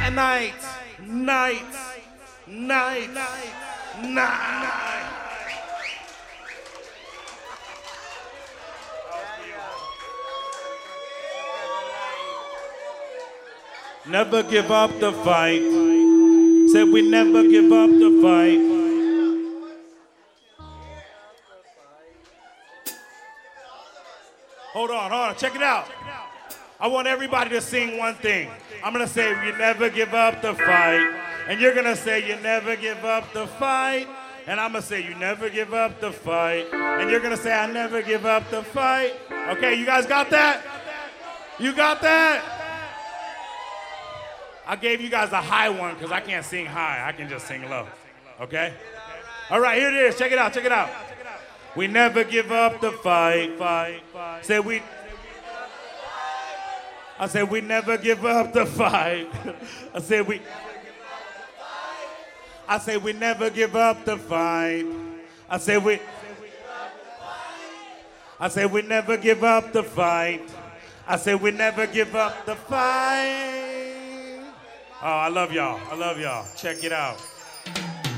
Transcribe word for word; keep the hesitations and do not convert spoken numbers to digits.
night, night, night, night. Never give up the fight. Said we never give up the fight. Hold on, hold on, check it out. I want everybody to sing one thing. I'm gonna say you never give up the fight. And you're gonna say you never give up the fight. And I'm gonna say you never give up the fight. And you're gonna say I never give up the fight. Okay, you guys got that? You got that? I gave you guys a high one because I can't sing high. I can just sing low. Okay? All right, here it is. Check it out, check it out. We never give up the fight, fight, fight. Say we. I said we never give up the fight. I said we. I said we never give up the fight. I said we. I said we never give up the fight. I said we never give up the fight. Oh, I love y'all. I love y'all. Check it out.